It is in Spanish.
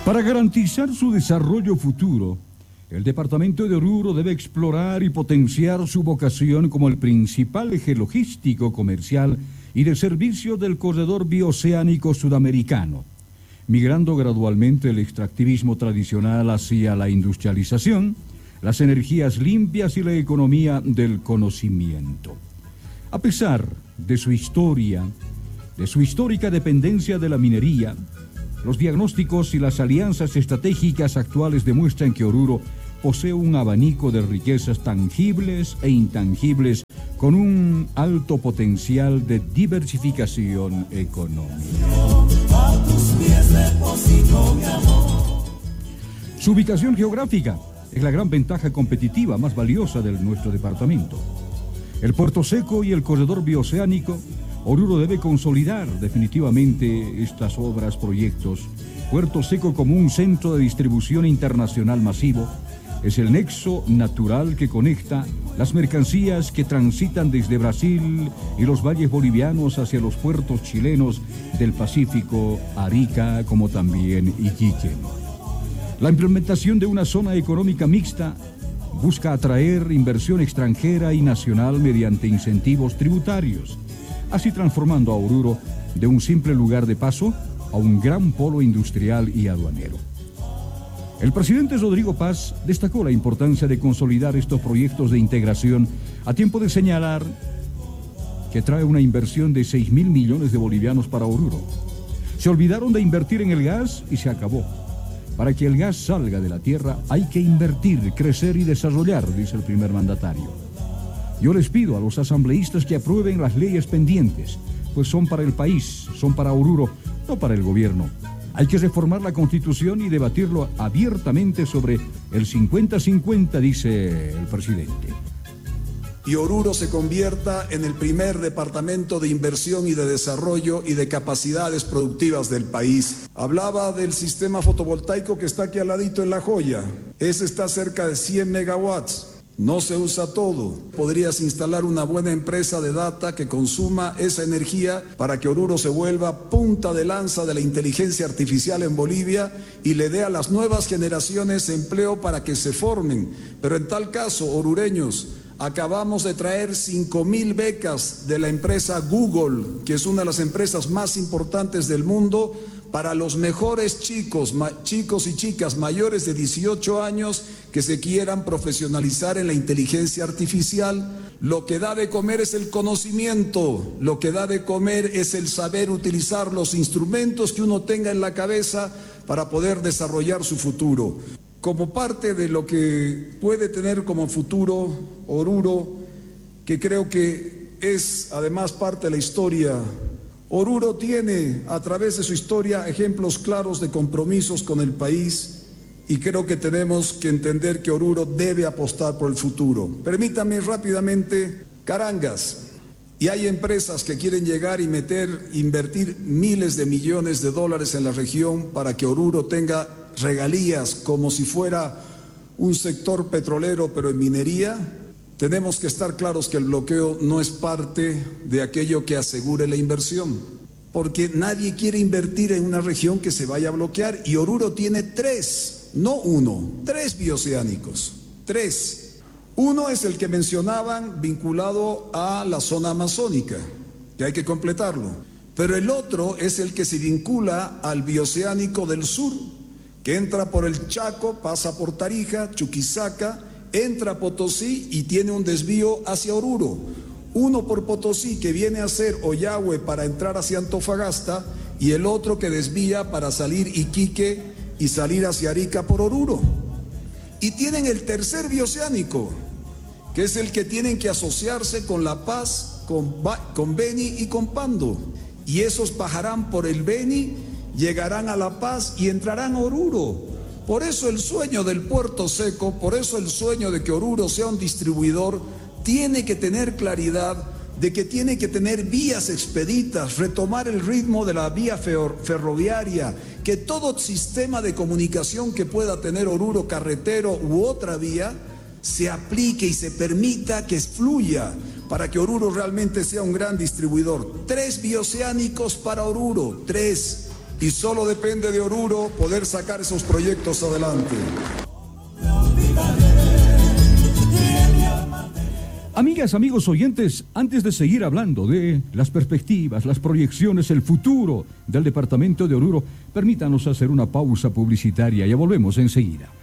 Para garantizar su desarrollo futuro, el departamento de Oruro debe explorar y potenciar su vocación como el principal eje logístico, comercial y de servicio del corredor bioceánico sudamericano, migrando gradualmente el extractivismo tradicional hacia la industrialización, las energías limpias y la economía del conocimiento. A pesar de su historia, de su histórica dependencia de la minería, los diagnósticos y las alianzas estratégicas actuales demuestran que Oruro posee un abanico de riquezas tangibles e intangibles con un alto potencial de diversificación económica. Su ubicación geográfica es la gran ventaja competitiva más valiosa de nuestro departamento. El Puerto Seco y el corredor bioceánico, Oruro debe consolidar definitivamente estas obras, proyectos. Puerto Seco como un centro de distribución internacional masivo es el nexo natural que conecta las mercancías que transitan desde Brasil y los valles bolivianos hacia los puertos chilenos del Pacífico, Arica como también Iquique. La implementación de una zona económica mixta busca atraer inversión extranjera y nacional mediante incentivos tributarios, así transformando a Oruro de un simple lugar de paso a un gran polo industrial y aduanero. El presidente Rodrigo Paz destacó la importancia de consolidar estos proyectos de integración a tiempo de señalar que trae una inversión de 6.000 millones de bolivianos para Oruro. Se olvidaron de invertir en el gas y se acabó. Para que el gas salga de la tierra hay que invertir, crecer y desarrollar, dice el primer mandatario. Yo les pido a los asambleístas que aprueben las leyes pendientes, pues son para el país, son para Oruro, no para el gobierno. Hay que reformar la Constitución y debatirlo abiertamente sobre el 50-50, dice el presidente. Y Oruro se convierta en el primer departamento de inversión y de desarrollo y de capacidades productivas del país. Hablaba del sistema fotovoltaico que está aquí al ladito en La Joya. Ese está cerca de 100 megawatts. No se usa todo. Podrías instalar una buena empresa de data que consuma esa energía para que Oruro se vuelva punta de lanza de la inteligencia artificial en Bolivia y le dé a las nuevas generaciones empleo para que se formen. Pero en tal caso, orureños, acabamos de traer 5.000 becas de la empresa Google, que es una de las empresas más importantes del mundo, para los mejores chicos y chicas mayores de 18 años que se quieran profesionalizar en la inteligencia artificial. Lo que da de comer es el conocimiento, lo que da de comer es el saber utilizar los instrumentos que uno tenga en la cabeza para poder desarrollar su futuro. Como parte de lo que puede tener como futuro Oruro, que creo que es además parte de la historia, Oruro tiene a través de su historia ejemplos claros de compromisos con el país y creo que tenemos que entender que Oruro debe apostar por el futuro. Permítame rápidamente, Carangas. Y hay empresas que quieren llegar y invertir miles de millones de dólares en la región para que Oruro tenga regalías como si fuera un sector petrolero pero en minería. Tenemos que estar claros que el bloqueo no es parte de aquello que asegure la inversión, porque nadie quiere invertir en una región que se vaya a bloquear y Oruro tiene 3, no 1, 3 bioceánicos, 3. Uno es el que mencionaban vinculado a la zona amazónica, que hay que completarlo, pero el otro es el que se vincula al bioceánico del sur, que entra por el Chaco, pasa por Tarija, Chuquisaca, entra a Potosí y tiene un desvío hacia Oruro. Uno por Potosí que viene a ser Ollagüe para entrar hacia Antofagasta y el otro que desvía para salir Iquique y salir hacia Arica por Oruro. Y tienen el tercer bioceánico, que es el que tienen que asociarse con La Paz, con Beni y con Pando. Y esos bajarán por el Beni, llegarán a La Paz y entrarán a Oruro. Por eso el sueño del Puerto Seco, por eso el sueño de que Oruro sea un distribuidor, tiene que tener claridad de que tiene que tener vías expeditas, retomar el ritmo de la vía ferroviaria, que todo sistema de comunicación que pueda tener Oruro, carretero u otra vía, se aplique y se permita que fluya para que Oruro realmente sea un gran distribuidor. 3 bioceánicos para Oruro, 3. y solo depende de Oruro poder sacar esos proyectos adelante. Amigas, amigos oyentes, antes de seguir hablando de las perspectivas, las proyecciones, el futuro del departamento de Oruro, permítanos hacer una pausa publicitaria. Ya volvemos enseguida.